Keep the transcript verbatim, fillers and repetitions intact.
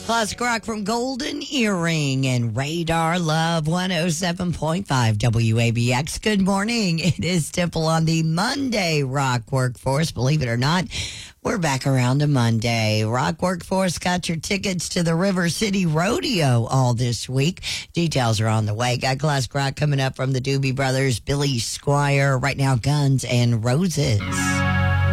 Classic rock from Golden Earring and Radar Love one oh seven point five W A B X. Good morning. It is Temple on the Monday Rock Workforce. Believe it or not, we're back around to Monday. Rock Workforce got your tickets to the River City Rodeo all this week. Details are on the way. Got classic rock coming up from the Doobie Brothers, Billy Squire. Right now, Guns N' Roses.